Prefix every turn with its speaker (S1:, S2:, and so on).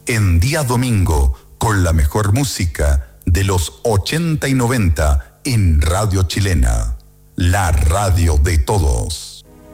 S1: en día domingo con la mejor música de los 80 y 90 en Radio Chilena, la radio de todos.